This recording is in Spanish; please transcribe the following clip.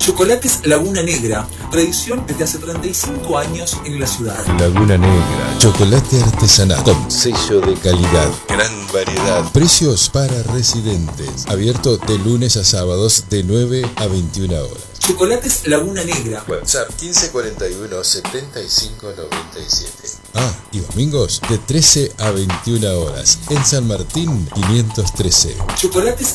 Chocolates Laguna Negra, tradición desde hace 35 años en la ciudad. Laguna Negra, chocolate artesanal con sello de calidad, gran variedad, precios para residentes, abierto de lunes a sábados de 9 a 21 horas. Chocolates Laguna Negra. WhatsApp 1541 75 97. Y domingos de 13 a 21 horas en San Martín 513. Chocolates